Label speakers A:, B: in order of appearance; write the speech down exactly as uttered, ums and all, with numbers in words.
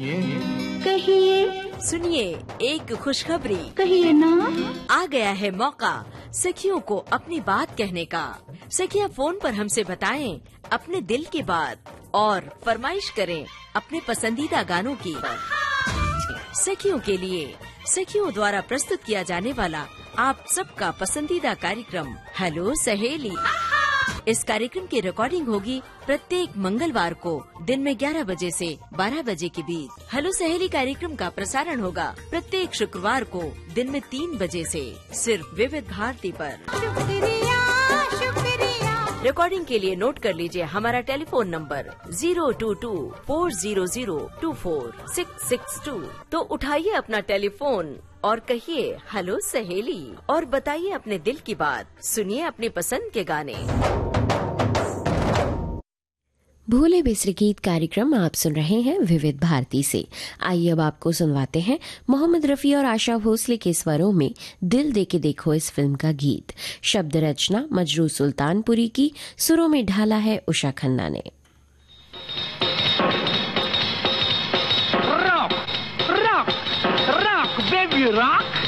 A: सुनिए
B: कहिए,
C: सुनिए एक खुशखबरी।
B: कहिए ना।
C: आ गया है मौका सखियों को अपनी बात कहने का। सखियां फोन पर हमसे बताएं अपने दिल की बात और फरमाइश करें अपने पसंदीदा गानों की। सखियों के लिए सखियों द्वारा प्रस्तुत किया जाने वाला आप सबका पसंदीदा कार्यक्रम हेलो सहेली। इस कार्यक्रम की रिकॉर्डिंग होगी प्रत्येक मंगलवार को दिन में ग्यारह बजे से बारह बजे के बीच। हेलो सहेली कार्यक्रम का प्रसारण होगा प्रत्येक शुक्रवार को दिन में तीन बजे से सिर्फ विविध भारती पर।
B: शुक्रिया शुक्रिया।
C: रिकॉर्डिंग के लिए नोट कर लीजिए हमारा telephone number zero to to four zero zero to four six six to. तो उठाइए अपना टेलीफोन और कहिए हेलो सहेली और बताइए अपने दिल की बात। सुनिए अपनी पसंद के गाने।
D: भूले बिसरे गीत कार्यक्रम आप सुन रहे हैं विविध भारती से। आइए अब आपको सुनवाते हैं मोहम्मद रफी और आशा भोसले के स्वरों में दिल दे के देखो इस फिल्म का गीत। शब्द रचना मजरू सुल्तानपुरी की, सुरों में ढाला है उषा खन्ना ने।
A: Rock rock rock baby rock.